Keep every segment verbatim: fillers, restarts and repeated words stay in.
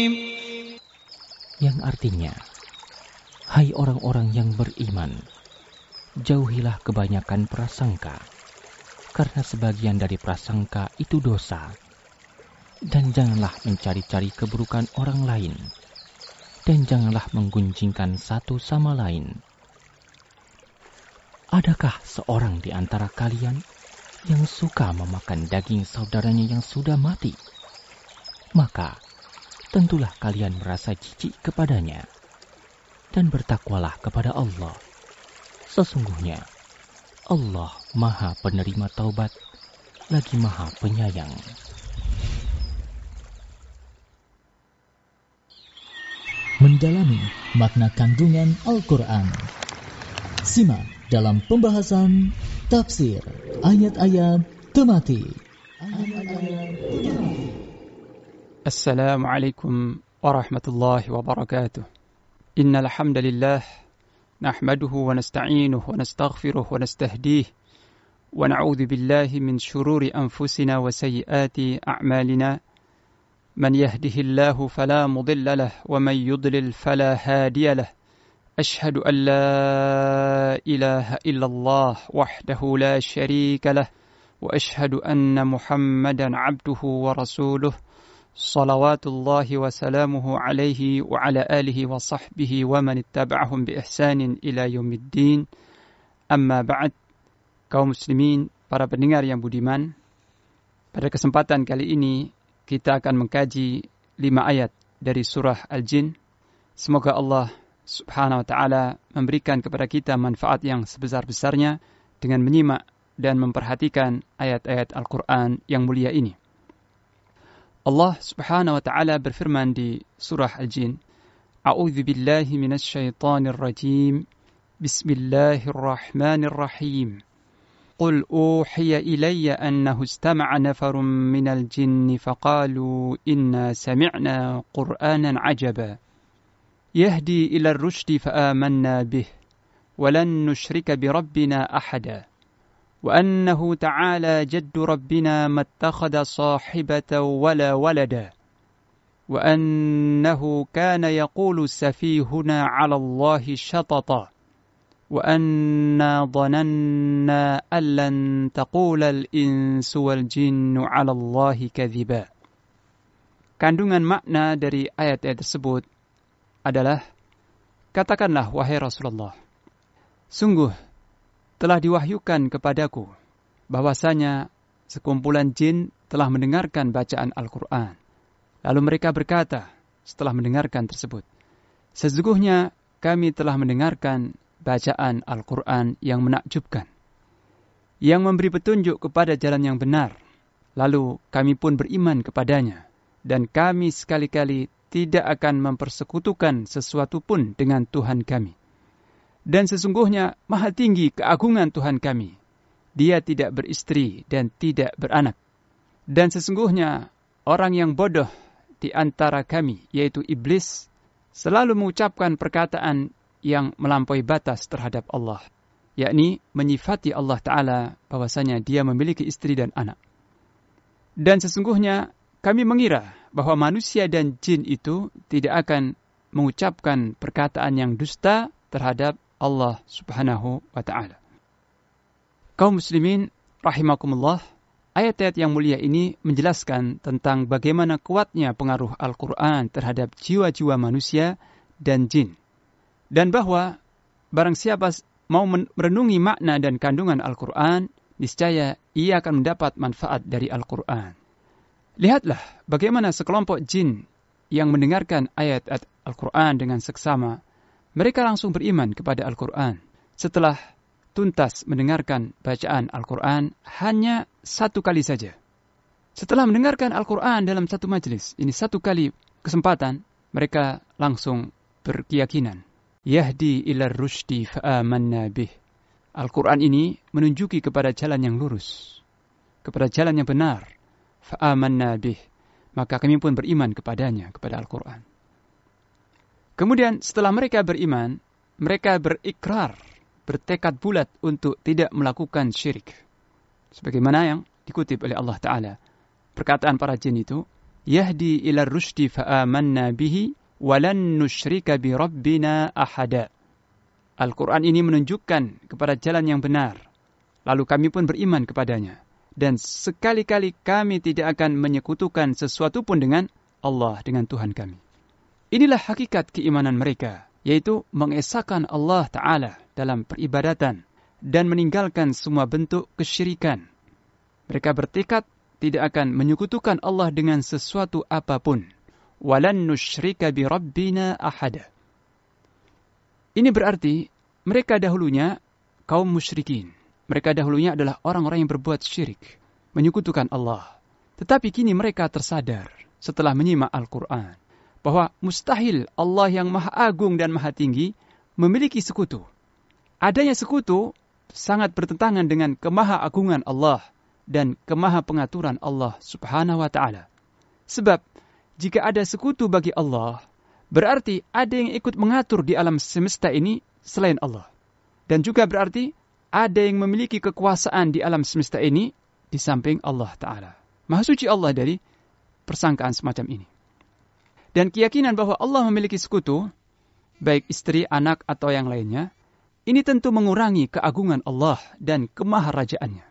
Yang artinya, hai orang-orang yang beriman, jauhilah kebanyakan prasangka, karena sebagian dari prasangka itu dosa. Dan janganlah mencari-cari keburukan orang lain, dan janganlah menggunjingkan satu sama lain. Adakah seorang di antara kalian yang suka memakan daging saudaranya yang sudah mati? Maka tentulah kalian merasa jijik kepadanya, dan bertakwalah kepada Allah. Sesungguhnya Allah Maha Penerima Taubat, lagi Maha Penyayang. Mendalami makna kandungan Al-Quran. Simak dalam pembahasan tafsir ayat-ayat tematik. Ayat-ayat tematik. Assalamualaikum warahmatullahi wabarakatuh. Innal hamdalillah nahmaduhu wa nasta'inuhu wa nastaghfiruh wa nastahdih wa na'udzu billahi min shururi anfusina wa sayyiati a'malina. من يهده الله فلا مضل له ومن يضلل فلا هادي له أشهد أن لا إله إلا الله وحده لا شريك له وأشهد أن محمدا عبده ورسوله صلوات الله وسلامه عليه وعلى آله وصحبه ومن اتبعهم بإحسان إلى يوم الدين. أما بعد, kaum muslimin, para pendengar yang budiman, pada kesempatan kali ini kita akan mengkaji lima ayat dari surah Al-Jin. Semoga Allah subhanahu wa ta'ala memberikan kepada kita manfaat yang sebesar-besarnya dengan menyimak dan memperhatikan ayat-ayat Al-Quran yang mulia ini. Allah subhanahu wa ta'ala berfirman di surah Al-Jin, A'udzu billahi minasy syaithanir rajim. Bismillahirrahmanirrahim. قل أوحي إلي أنه استمع نفر من الجن فقالوا إنا سمعنا قرآنا عجبا يهدي إلى الرشد فآمنا به ولن نشرك بربنا أحدا وأنه تعالى جد ربنا ما اتخذ صاحبة ولا ولدا وأنه كان يقول سفيهنا على الله شططا وَأَنَّا ظَنَنَّا أَن لَّن تَقُولَ الْإِنسُ وَالْجِنُّ عَلَى اللَّهِ كَذِبًا. Kandungan makna dari ayat-ayat tersebut adalah, katakanlah wahai Rasulullah, sungguh telah diwahyukan kepadaku bahwasanya sekumpulan jin telah mendengarkan bacaan Al-Quran. Lalu mereka berkata setelah mendengarkan tersebut, sesungguhnya kami telah mendengarkan bacaan Al-Quran yang menakjubkan, yang memberi petunjuk kepada jalan yang benar. Lalu kami pun beriman kepadanya, dan kami sekali-kali tidak akan mempersekutukan sesuatu pun dengan Tuhan kami. Dan sesungguhnya maha tinggi keagungan Tuhan kami. Dia tidak beristri dan tidak beranak. Dan sesungguhnya orang yang bodoh di antara kami, yaitu iblis, selalu mengucapkan perkataan yang melampaui batas terhadap Allah, yakni menyifati Allah Ta'ala bahwasanya dia memiliki istri dan anak. Dan sesungguhnya kami mengira bahwa manusia dan jin itu tidak akan mengucapkan perkataan yang dusta terhadap Allah Subhanahu wa Ta'ala. Kaum muslimin rahimakumullah, ayat-ayat yang mulia ini menjelaskan tentang bagaimana kuatnya pengaruh Al-Quran terhadap jiwa-jiwa manusia dan jin. Dan bahwa barang siapa mau merenungi makna dan kandungan Al-Quran, niscaya ia akan mendapat manfaat dari Al-Quran. Lihatlah bagaimana sekelompok jin yang mendengarkan ayat-ayat Al-Quran dengan seksama, mereka langsung beriman kepada Al-Quran. Setelah tuntas mendengarkan bacaan Al-Quran hanya satu kali saja. Setelah mendengarkan Al-Quran dalam satu majelis, ini satu kali kesempatan, mereka langsung berkeyakinan. Yahdi ila rusydi fa'amanna bih. Al-Quran ini menunjuki kepada jalan yang lurus, kepada jalan yang benar. Fa'amanna bih. Maka kami pun beriman kepadanya, kepada Al-Quran. Kemudian setelah mereka beriman, mereka berikrar, bertekad bulat untuk tidak melakukan syirik. Sebagaimana yang dikutip oleh Allah Ta'ala. Perkataan para jin itu, yahdi ila rusydi fa'amanna bihi walan nusyrika bi rabbina ahada. Al-Quran ini menunjukkan kepada jalan yang benar, lalu kami pun beriman kepadanya, dan sekali-kali kami tidak akan menyekutukan sesuatu pun dengan Allah, dengan Tuhan kami. Inilah hakikat keimanan mereka, yaitu mengesahkan Allah Ta'ala dalam peribadatan dan meninggalkan semua bentuk kesyirikan. Mereka bertekad tidak akan menyekutukan Allah dengan sesuatu apapun. Walan nusyrika bi rabbina ahada. Ini berarti mereka dahulunya kaum musyrikin. Mereka dahulunya adalah orang-orang yang berbuat syirik, menyekutukan Allah. Tetapi kini mereka tersadar setelah menyimak Al-Quran bahwa mustahil Allah yang maha agung dan maha tinggi memiliki sekutu. Adanya sekutu sangat bertentangan dengan kemaha agungan Allah dan kemaha pengaturan Allah Subhanahu wa Ta'ala. Sebab jika ada sekutu bagi Allah, berarti ada yang ikut mengatur di alam semesta ini selain Allah. Dan juga berarti ada yang memiliki kekuasaan di alam semesta ini di samping Allah Ta'ala. Maha suci Allah dari persangkaan semacam ini. Dan keyakinan bahwa Allah memiliki sekutu, baik istri, anak, atau yang lainnya, ini tentu mengurangi keagungan Allah dan kemaharajaannya.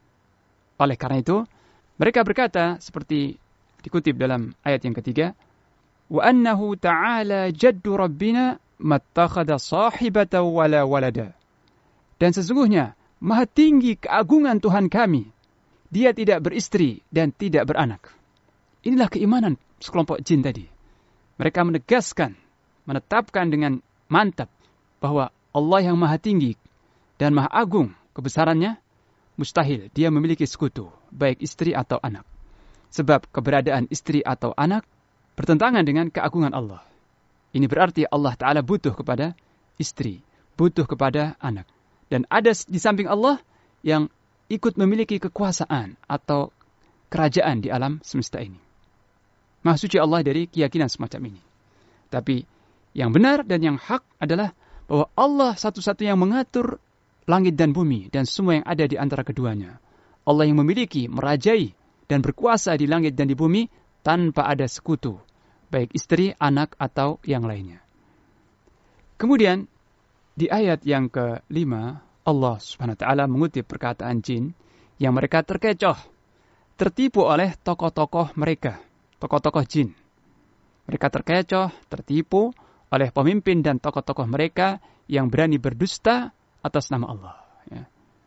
Oleh karena itu, mereka berkata seperti dikutip dalam ayat yang ketiga, وَأَنَّهُ تَعَالَى جَدُّ رَبِّنَا مَتَّخَذَ صَاحِبَةً وَلَا وَلَدًا. Dan sesungguhnya, maha tinggi keagungan Tuhan kami. Dia tidak beristri dan tidak beranak. Inilah keimanan sekelompok jin tadi. Mereka menegaskan, menetapkan dengan mantap bahwa Allah yang maha tinggi dan maha agung kebesarannya, mustahil dia memiliki sekutu, baik istri atau anak. Sebab keberadaan istri atau anak bertentangan dengan keagungan Allah. Ini berarti Allah Ta'ala butuh kepada istri, butuh kepada anak. Dan ada di samping Allah yang ikut memiliki kekuasaan atau kerajaan di alam semesta ini. Maha suci Allah dari keyakinan semacam ini. Tapi yang benar dan yang hak adalah bahwa Allah satu-satunya yang mengatur langit dan bumi dan semua yang ada di antara keduanya. Allah yang memiliki, merajai, dan berkuasa di langit dan di bumi tanpa ada sekutu, baik istri, anak, atau yang lainnya. Kemudian, di ayat yang kelima, Allah Subhanahu wa Ta'ala mengutip perkataan jin yang mereka terkecoh, tertipu oleh tokoh-tokoh mereka, tokoh-tokoh jin. Mereka terkecoh, tertipu oleh pemimpin dan tokoh-tokoh mereka yang berani berdusta atas nama Allah. Ya.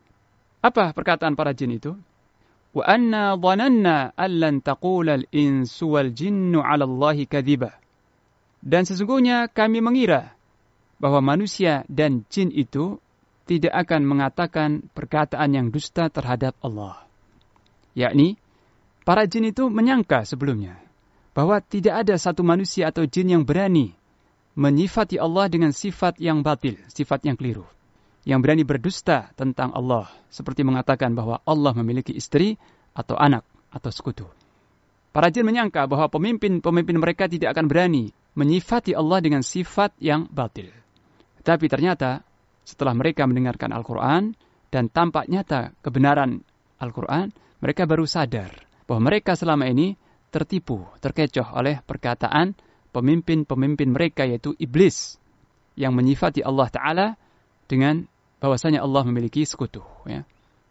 Apa perkataan para jin itu? وَأَنَّا ظَنَنَّا أَلَّنْ تَقُولَ الْإِنسُ وَالْجِنُّ عَلَى اللَّهِ كَذِبًا. Dan sesungguhnya kami mengira bahwa manusia dan jin itu tidak akan mengatakan perkataan yang dusta terhadap Allah. Yakni, para jin itu menyangka sebelumnya bahwa tidak ada satu manusia atau jin yang berani menyifati Allah dengan sifat yang batil, sifat yang keliru. Yang berani berdusta tentang Allah, seperti mengatakan bahwa Allah memiliki istri atau anak atau sekutu. Para jin menyangka bahwa pemimpin-pemimpin mereka tidak akan berani menyifati Allah dengan sifat yang batil. Tetapi ternyata setelah mereka mendengarkan Al-Quran dan tampak nyata kebenaran Al-Quran, mereka baru sadar bahwa mereka selama ini tertipu, terkecoh oleh perkataan pemimpin-pemimpin mereka, yaitu iblis, yang menyifati Allah Ta'ala dengan bahwasanya Allah memiliki sekutu. Ya.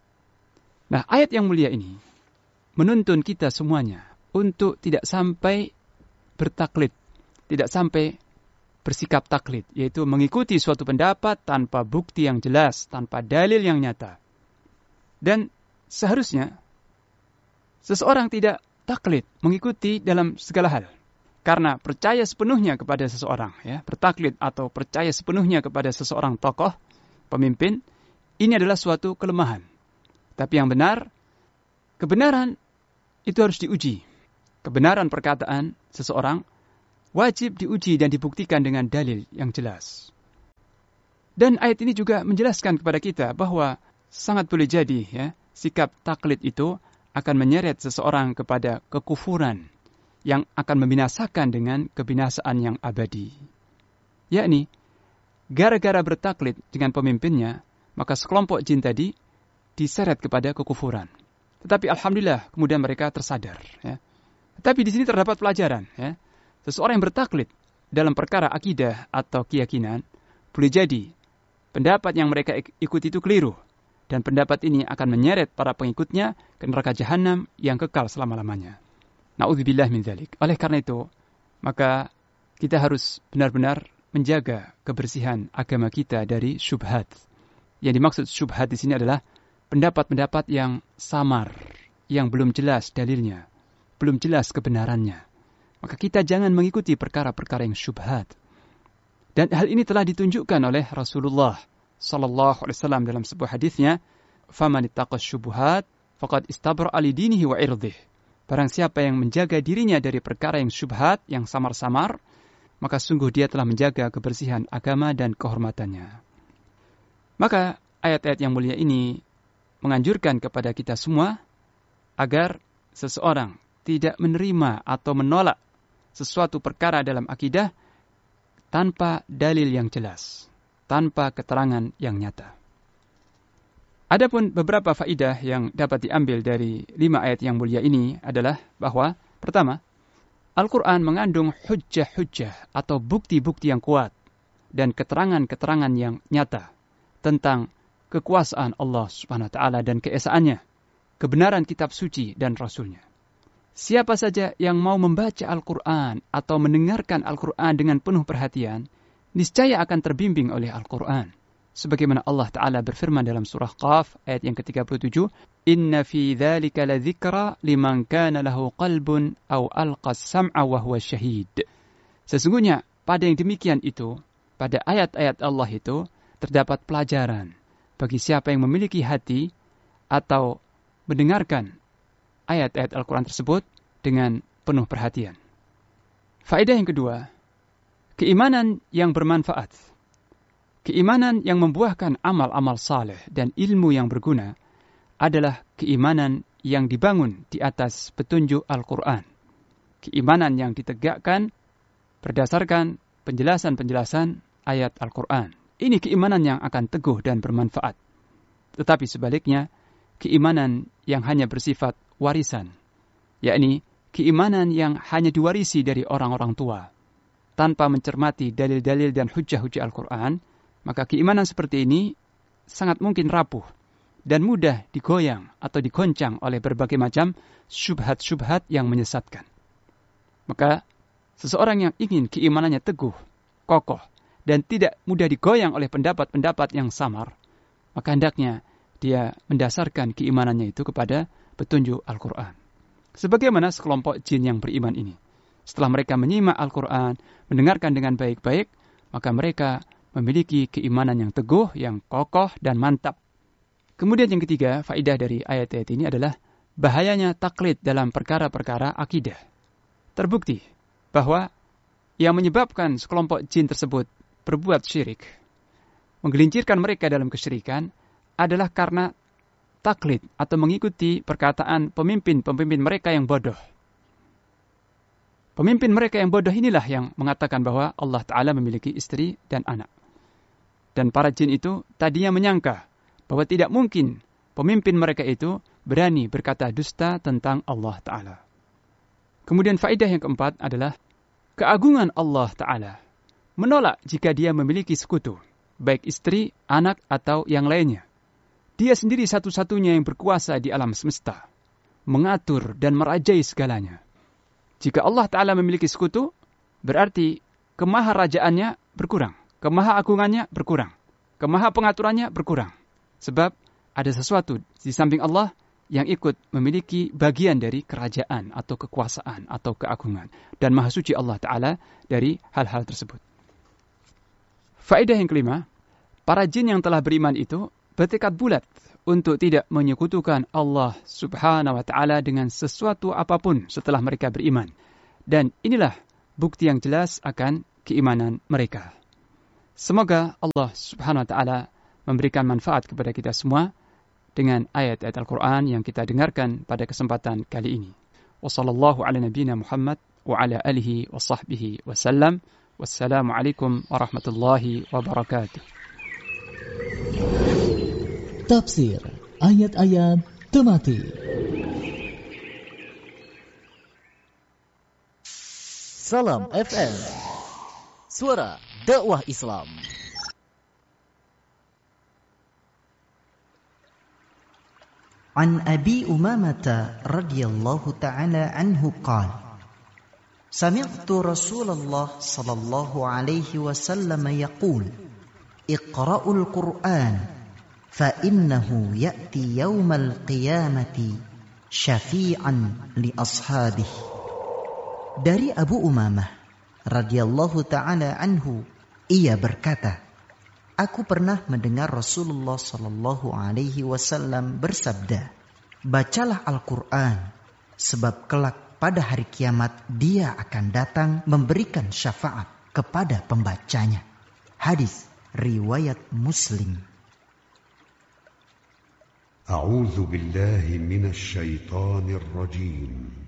Nah, ayat yang mulia ini menuntun kita semuanya untuk tidak sampai bertaklid, tidak sampai bersikap taklid, yaitu mengikuti suatu pendapat tanpa bukti yang jelas, tanpa dalil yang nyata. Dan seharusnya seseorang tidak taklid, mengikuti dalam segala hal. Karena percaya sepenuhnya kepada seseorang, ya, bertaklid atau percaya sepenuhnya kepada seseorang tokoh, pemimpin, ini adalah suatu kelemahan. Tapi yang benar, kebenaran itu harus diuji. Kebenaran perkataan seseorang wajib diuji dan dibuktikan dengan dalil yang jelas. Dan ayat ini juga menjelaskan kepada kita bahwa sangat boleh jadi, ya, sikap taklid itu akan menyeret seseorang kepada kekufuran yang akan membinasakan dengan kebinasaan yang abadi. Yakni, gara-gara bertaklid dengan pemimpinnya, maka sekelompok jin tadi diseret kepada kekufuran. Tetapi alhamdulillah kemudian mereka tersadar. Ya. Tapi di sini terdapat pelajaran. Ya. Seseorang yang bertaklid dalam perkara akidah atau keyakinan, boleh jadi pendapat yang mereka ikuti itu keliru. Dan pendapat ini akan menyeret para pengikutnya ke neraka jahanam yang kekal selama-lamanya. Na'udzubillah min dzalik. Oleh karena itu, maka kita harus benar-benar menjaga kebersihan agama kita dari syubhat. Yang dimaksud syubhat di sini adalah pendapat-pendapat yang samar, yang belum jelas dalilnya, belum jelas kebenarannya. Maka kita jangan mengikuti perkara-perkara yang syubhat. Dan hal ini telah ditunjukkan oleh Rasulullah sallallahu alaihi wasallam dalam sebuah hadisnya, "Faman ittaqas syubhat faqad istabra'a li dinihi wa 'irdihi." Barang siapa yang menjaga dirinya dari perkara yang syubhat, yang samar-samar, maka sungguh dia telah menjaga kebersihan agama dan kehormatannya. Maka ayat-ayat yang mulia ini menganjurkan kepada kita semua agar seseorang tidak menerima atau menolak sesuatu perkara dalam akidah tanpa dalil yang jelas, tanpa keterangan yang nyata. Adapun beberapa faidah yang dapat diambil dari lima ayat yang mulia ini adalah bahwa, pertama, Al-Quran mengandung hujjah-hujjah atau bukti-bukti yang kuat dan keterangan-keterangan yang nyata tentang kekuasaan Allah Subhanahu wa taala dan keesaannya, kebenaran kitab suci dan rasulnya. Siapa saja yang mau membaca Al-Quran atau mendengarkan Al-Quran dengan penuh perhatian, niscaya akan terbimbing oleh Al-Quran. Sebagaimana Allah Ta'ala berfirman dalam surah Qaf ayat yang ke tiga puluh tujuh, "Inna fi dzalika ladzikra liman kana lahu qalbun aw alqas sam'a wa huwa syahid." Sesungguhnya pada yang demikian itu, pada ayat-ayat Allah itu terdapat pelajaran bagi siapa yang memiliki hati atau mendengarkan ayat-ayat Al-Quran tersebut dengan penuh perhatian. Faedah yang kedua, keimanan yang bermanfaat. Keimanan yang membuahkan amal-amal saleh dan ilmu yang berguna adalah keimanan yang dibangun di atas petunjuk Al-Quran. Keimanan yang ditegakkan berdasarkan penjelasan-penjelasan ayat Al-Quran. Ini keimanan yang akan teguh dan bermanfaat. Tetapi sebaliknya, keimanan yang hanya bersifat warisan, yakni keimanan yang hanya diwarisi dari orang-orang tua, tanpa mencermati dalil-dalil dan hujah-hujah Al-Quran, maka keimanan seperti ini sangat mungkin rapuh dan mudah digoyang atau digoncang oleh berbagai macam syubhat-syubhat yang menyesatkan. Maka seseorang yang ingin keimanannya teguh, kokoh, dan tidak mudah digoyang oleh pendapat-pendapat yang samar, maka hendaknya dia mendasarkan keimanannya itu kepada petunjuk Al-Quran. Sebagaimana sekelompok jin yang beriman ini. Setelah mereka menyimak Al-Quran, mendengarkan dengan baik-baik, maka mereka memiliki keimanan yang teguh, yang kokoh, dan mantap. Kemudian yang ketiga, faidah dari ayat-ayat ini adalah bahayanya taklid dalam perkara-perkara akidah. Terbukti bahwa yang menyebabkan sekelompok jin tersebut berbuat syirik, menggelincirkan mereka dalam kesyirikan, adalah karena taklid atau mengikuti perkataan pemimpin-pemimpin mereka yang bodoh. Pemimpin mereka yang bodoh inilah yang mengatakan bahwa Allah Ta'ala memiliki istri dan anak. Dan para jin itu tadinya menyangka bahwa tidak mungkin pemimpin mereka itu berani berkata dusta tentang Allah Ta'ala. Kemudian faedah yang keempat adalah keagungan Allah Ta'ala menolak jika dia memiliki sekutu, baik istri, anak, atau yang lainnya. Dia sendiri satu-satunya yang berkuasa di alam semesta, mengatur dan merajai segalanya. Jika Allah Ta'ala memiliki sekutu, berarti kemaharajaannya berkurang, kemahaagungannya berkurang, kemahapengaturannya berkurang. Sebab ada sesuatu di samping Allah yang ikut memiliki bagian dari kerajaan atau kekuasaan atau keagungan. Dan maha suci Allah Ta'ala dari hal-hal tersebut. Faedah yang kelima, para jin yang telah beriman itu bertekad bulat untuk tidak menyekutukan Allah Subhanahu wa Ta'ala dengan sesuatu apapun setelah mereka beriman. Dan inilah bukti yang jelas akan keimanan mereka. Semoga Allah Subhanahu wa Ta'ala memberikan manfaat kepada kita semua dengan ayat-ayat Al-Quran yang kita dengarkan pada kesempatan kali ini. Wa sallallahu ala nabiyyina Muhammad wa ala alihi wa sahbihi wa sallam. Wassalamualaikum warahmatullahi wabarakatuh. Tafsir ayat-ayat Temati. Salam F M, suara dakwah Islam. An Abi Umamah radhiyallahu ta'ala anhu qala Sami'tu Rasulullah sallallahu alaihi wasallam yaqul Iqra'ul Qur'an fa innahu ya'ti yawmal qiyamati syafi'an li ashabihi. Dari Abu Umamah radhiyallahu ta'ala anhu, ia berkata, aku pernah mendengar Rasulullah sallallahu alaihi wasallam bersabda, bacalah Al-Quran, sebab kelak pada hari kiamat dia akan datang memberikan syafaat kepada pembacanya. Hadis riwayat Muslim. A'udzu billahi minasy syaithanir rajim.